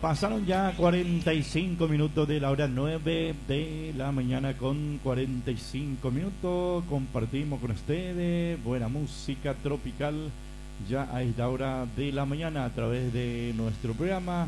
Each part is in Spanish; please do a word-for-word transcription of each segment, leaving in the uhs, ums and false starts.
Pasaron ya cuarenta y cinco minutos de la hora nueve de la mañana con cuarenta y cinco minutos. Compartimos con ustedes buena música tropical ya a esta hora de la mañana a través de nuestro programa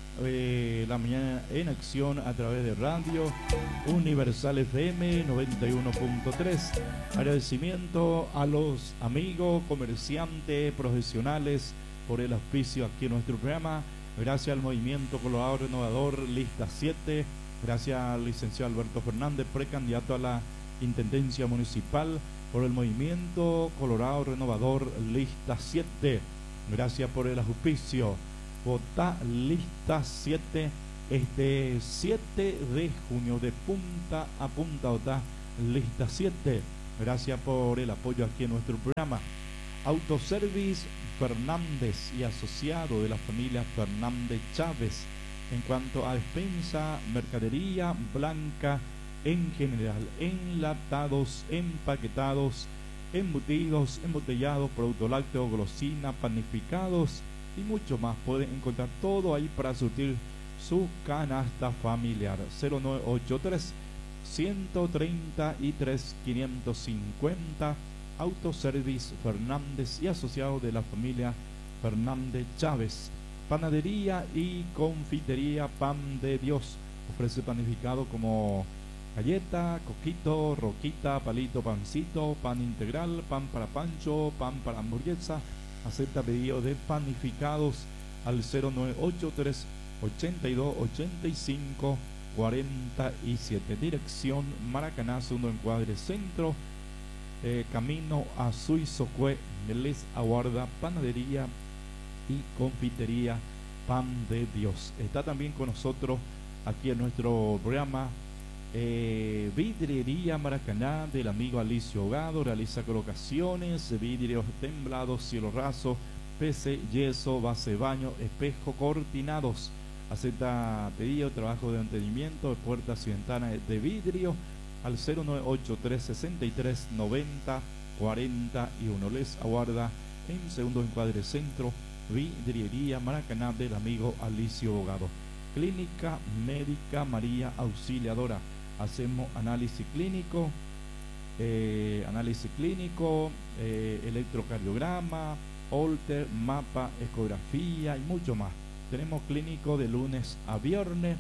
eh, La Mañana en Acción a través de Radio Universal F M noventa y uno punto tres. Agradecimiento a los amigos, comerciantes, profesionales por el auspicio aquí en nuestro programa. Gracias al Movimiento Colorado Renovador Lista siete, gracias al licenciado Alberto Fernández, precandidato a la Intendencia Municipal por el Movimiento Colorado Renovador Lista siete. Gracias por el auspicio. Vota Lista siete este siete de junio, de punta a punta. Vota Lista siete. Gracias por el apoyo aquí en nuestro programa. Autoservice Fernández y asociado de la familia Fernández Chávez en cuanto a despensa, mercadería blanca en general, enlatados, empaquetados, embutidos, embotellados, productos lácteos, golosina, panificados y mucho más. Pueden encontrar todo ahí para surtir su canasta familiar. Cero nueve ocho tres, uno tres tres, cinco cinco cero. Autoservice Fernández y asociado de la familia Fernández Chávez. Panadería y confitería Pan de Dios. Ofrece panificado como galleta, coquito, roquita, palito, pancito, pan integral, pan para pancho, pan para hamburguesa. Acepta pedido de panificados al cero nueve ocho tres, ochenta y dos, ochenta y cinco, cuarenta y siete. Dirección Maracaná, segundo encuadre centro. Eh, camino a Suizocue. Les aguarda panadería y confitería Pan de Dios. Está también con nosotros aquí en nuestro programa eh, Vidriería Maracaná del amigo Alicio Hogado. Realiza colocaciones, vidrios temblados, cielo raso, P C, yeso, base de baño, espejo, cortinados. Acepta pedido, trabajo de mantenimiento de puertas y ventanas de vidrio al cero nueve ocho tres, sesenta y tres, noventa, cuarenta y uno. Les aguarda en segundo encuadre centro, Vidriería Maracaná del amigo Alicio Hogado. Clínica Médica María Auxiliadora. Hacemos análisis clínico, eh, análisis clínico, eh, electrocardiograma, holter, mapa, ecografía y mucho más. Tenemos clínico de lunes a viernes.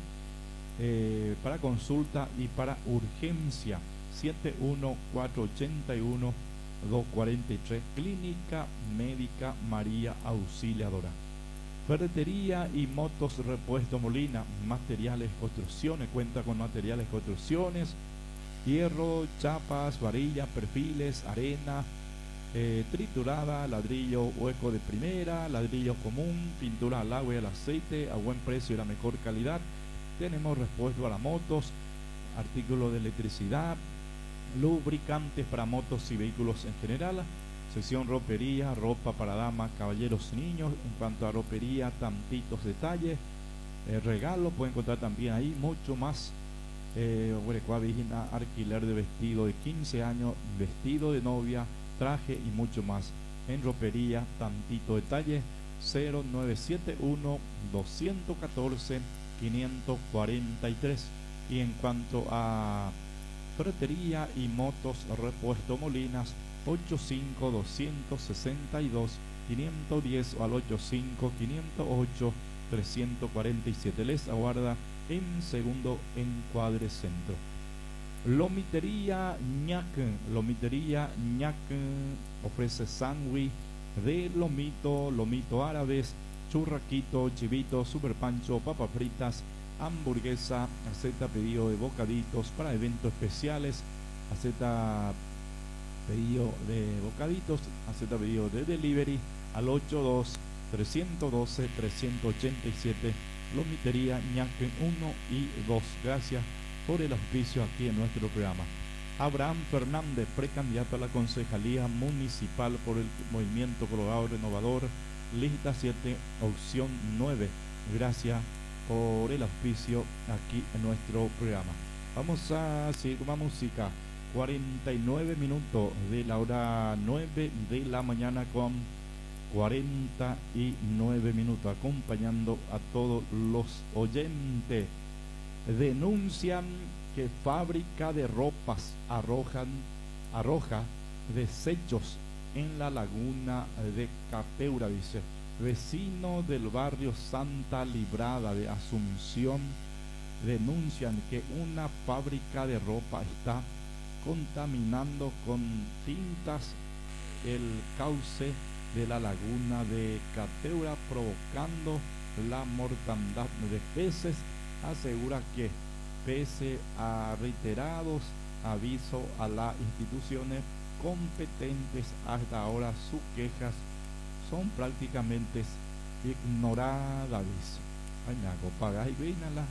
Eh, para consulta y para urgencia siete uno cuatro ocho uno, dos cuatro tres. Clínica Médica María Auxiliadora. Ferretería y motos Repuesto Molina. Materiales construcciones. Cuenta con materiales construcciones, hierro, chapas, varillas, perfiles, arena eh, triturada, ladrillo hueco de primera, ladrillo común, pintura al agua y al aceite a buen precio y la mejor calidad. Tenemos repuesto para motos, artículos de electricidad, lubricantes para motos y vehículos en general, sección ropería, ropa para damas, caballeros y niños. En cuanto a ropería, tantitos detalles, eh, regalos, pueden encontrar también ahí mucho más. Eh, alquiler de vestido de quince años, vestido de novia, traje y mucho más. En ropería, tantito detalle, cero nueve siete uno, dos uno cuatro, quinientos cuarenta y tres. Y en cuanto a ferretería y motos Repuesto Molinas, ochenta y cinco, doscientos sesenta y dos, quinientos diez o al ochenta y cinco, quinientos ocho, trescientos cuarenta y siete. Les aguarda en segundo encuadre centro. Lomitería Ñac. Lomitería Ñac ofrece sándwich de lomito, lomito árabes, churraquito, chivito, super pancho, papas fritas, hamburguesa. Acepta pedido de bocaditos para eventos especiales. Acepta pedido de bocaditos. Acepta pedido de delivery al ochenta y dos, trescientos doce, trescientos ochenta y siete. Lomitería Ñaque uno y dos. Gracias por el auspicio aquí en nuestro programa. Abraham Fernández, precandidato a la concejalía municipal por el Movimiento Colorado Renovador Lista siete, opción nueve. Gracias por el auspicio aquí en nuestro programa. Vamos a seguir con más música. cuarenta y nueve minutos de la hora nueve de la mañana con cuarenta y nueve minutos, acompañando a todos los oyentes. Denuncian que fábrica de ropas arrojan, arroja desechos en la laguna de Cateura, dice. Vecinos del barrio Santa Librada de Asunción denuncian que una fábrica de ropa está contaminando con tintas el cauce de la laguna de Cateura, provocando la mortandad de peces. Asegura que pese a reiterados avisos a las instituciones competentes, hasta ahora sus quejas son prácticamente ignoradas, dice. Ay, me hago pagar y vínala.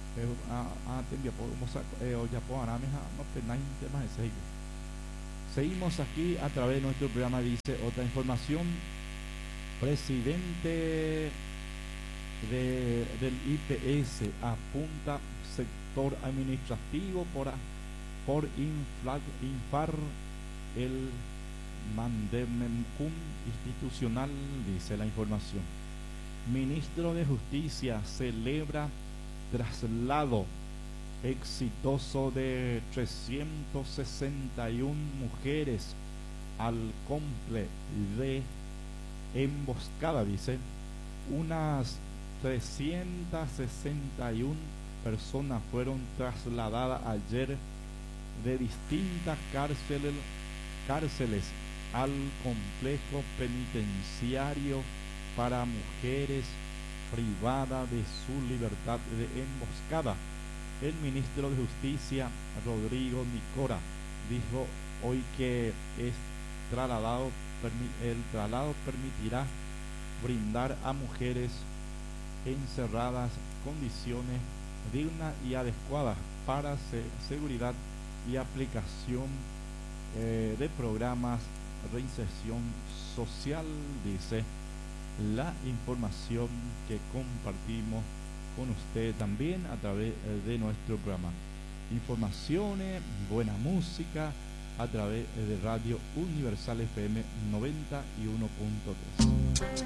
Seguimos aquí a través de nuestro programa. Dice otra información: presidente de, del I P S apunta sector administrativo por, por inflar, inflar el mandamentum institucional, dice la información. Ministro de Justicia celebra traslado exitoso de trescientas sesenta y una mujeres al complejo de emboscada, dice. Unas trescientas sesenta y una personas fueron trasladadas ayer de distintas cárceles, cárceles al complejo penitenciario para mujeres privadas de su libertad de emboscada. El ministro de Justicia, Rodrigo Nicora, dijo hoy que es trasladado, el traslado permitirá brindar a mujeres encerradas condiciones dignas y adecuadas para seguridad y aplicación eh, de programas de reinserción social, dice la información que compartimos con usted también a través de nuestro programa. Informaciones, buena música a través de Radio Universal F M noventa y uno punto tres.